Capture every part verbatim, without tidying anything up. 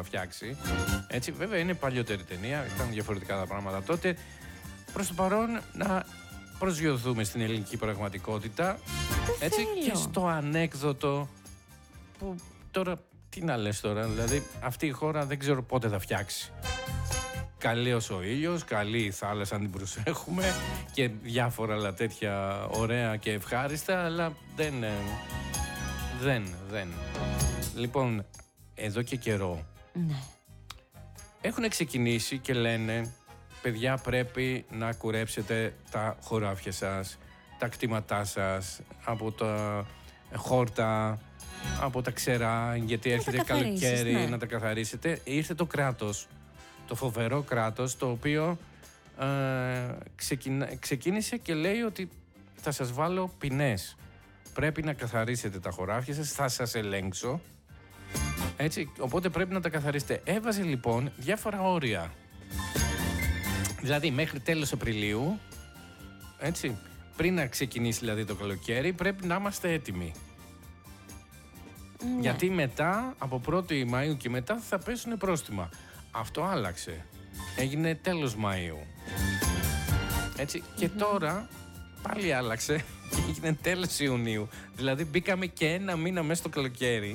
θα φτιάξει. Έτσι, βέβαια είναι παλιότερη ταινία, ήταν διαφορετικά τα πράγματα τότε. Προς το παρόν να προσγειωθούμε στην ελληνική πραγματικότητα. Δεν έτσι θέλω. Και στο ανέκδοτο που τώρα, τι να λες τώρα, δηλαδή αυτή η χώρα δεν ξέρω πότε θα φτιάξει. Καλός ο ήλιος, καλή η θάλασσα αν την προσέχουμε και διάφορα άλλα τέτοια ωραία και ευχάριστα, αλλά δεν, δεν, δεν. Λοιπόν, εδώ και καιρό Ναι. έχουν ξεκινήσει και λένε, παιδιά πρέπει να κουρέψετε τα χωράφια σας, τα κτήματά σας, από τα χόρτα, από τα ξερά, γιατί να έρχεται τα καλοκαίρι, ναι. να τα καθαρίσετε. Ήρθε το κράτος, το φοβερό κράτος, το οποίο ε, ξεκινά, ξεκίνησε και λέει ότι θα σας βάλω ποινές. Πρέπει να καθαρίσετε τα χωράφια σας, θα σας ελέγξω. Έτσι, οπότε πρέπει να τα καθαρίσετε. Έβαζε λοιπόν διάφορα όρια. Δηλαδή μέχρι τέλος Απριλίου, έτσι, πριν να ξεκινήσει δηλαδή το καλοκαίρι, πρέπει να είμαστε έτοιμοι. Ναι. Γιατί μετά, από πρώτη Μαΐου και μετά θα πέσουν πρόστιμα. Αυτό άλλαξε. Έγινε τέλος Μαΐου. Έτσι, και Mm-hmm. τώρα πάλι άλλαξε και έγινε τέλος Ιουνίου. Δηλαδή μπήκαμε και ένα μήνα μέσα στο καλοκαίρι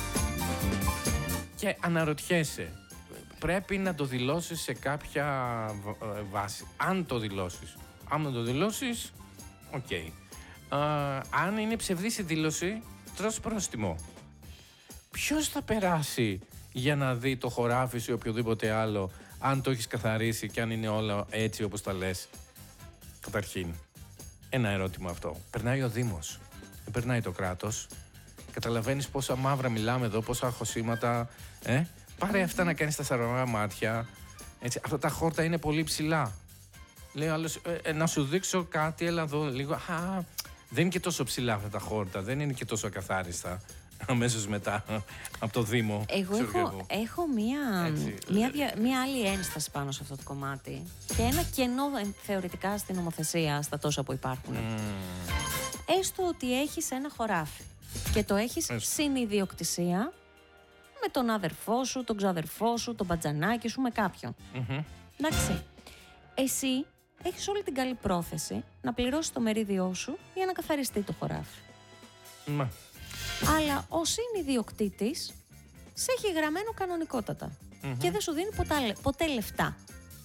και αναρωτιέσαι. Πρέπει να το δηλώσεις σε κάποια βάση. Αν το δηλώσεις. Αν δεν το δηλώσεις, οκ. Okay. Αν είναι ψευδής η δήλωση, τρως πρόστιμο. Ποιος θα περάσει για να δει το χωράφι σου ή οποιοδήποτε άλλο, αν το έχεις καθαρίσει και αν είναι όλα έτσι όπως τα λες? Καταρχήν, ένα ερώτημα αυτό. Περνάει ο Δήμος, δεν περνάει το κράτος. Καταλαβαίνεις πόσα μαύρα μιλάμε εδώ, πόσα χωσήματα. Ε? Πάρε αυτά να κάνεις τα σαραβά μάτια. Έτσι, αυτά τα χόρτα είναι πολύ ψηλά. Λέει ο άλλος, ε, ε, να σου δείξω κάτι, έλα εδώ λίγο. Α, δεν είναι και τόσο ψηλά αυτά τα χόρτα, δεν είναι και τόσο ακαθάριστα. Αμέσως μετά από το Δήμο. Εγώ έχω, εγώ. έχω μία, Έτσι, μία, δια, μία άλλη ένσταση πάνω σε αυτό το κομμάτι και ένα κενό θεωρητικά στην νομοθεσία στα τόσα που υπάρχουν. Mm. Έστω ότι έχεις ένα χωράφι και το έχεις Έστω. συνιδιοκτησία με τον αδερφό σου, τον ξαδερφό σου, τον μπατζανάκι σου, με κάποιον. Mm-hmm. Εντάξει. Εσύ έχεις όλη την καλή πρόθεση να πληρώσεις το μερίδιό σου για να καθαριστεί το χωράφι. Μα. Αλλά ο συνιδιοκτήτης σε έχει γραμμένο κανονικότατα Mm-hmm. και δεν σου δίνει ποτέ, ποτέ λεφτά.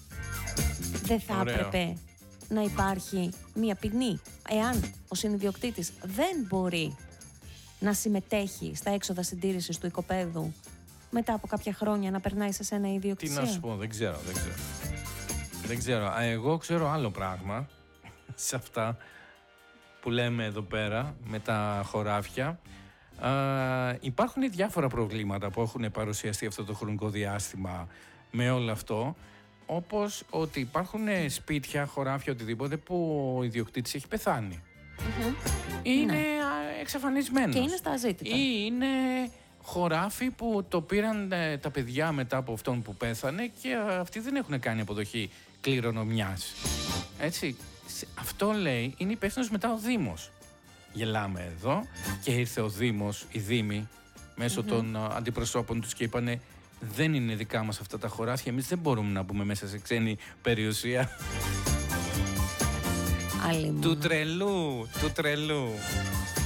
Δεν θα Ωραίο. έπρεπε να υπάρχει μία ποινή εάν ο συνιδιοκτήτης δεν μπορεί να συμμετέχει στα έξοδα συντήρησης του οικοπαίδου μετά από κάποια χρόνια να περνάει σε ένα Τι ιδιοκτησία? να σου πω, δεν ξέρω, δεν ξέρω. Δεν ξέρω. Α, Εγώ ξέρω άλλο πράγμα σε αυτά που λέμε εδώ πέρα με τα χωράφια. Α, υπάρχουν διάφορα προβλήματα που έχουν παρουσιαστεί αυτό το χρονικό διάστημα με όλο αυτό, όπως ότι υπάρχουν σπίτια, χωράφια, οτιδήποτε που ο ιδιοκτήτης έχει πεθάνει. Mm-hmm. Είναι Ναι. εξαφανισμένος. Και είναι στα αζήτητα. Ή είναι χωράφι που το πήραν ε, τα παιδιά μετά από αυτόν που πέθανε και ε, αυτοί δεν έχουν κάνει αποδοχή κληρονομιάς. Έτσι, αυτό λέει είναι υπεύθυνος μετά ο Δήμος. Γελάμε εδώ και ήρθε ο Δήμος, οι Δήμοι, μέσω mm-hmm. των uh, αντιπροσώπων τους και είπανε δεν είναι δικά μας αυτά τα χωράφια, εμείς δεν μπορούμε να μπούμε μέσα σε ξένη περιουσία. Άλλη Του τρελού, του τρελού.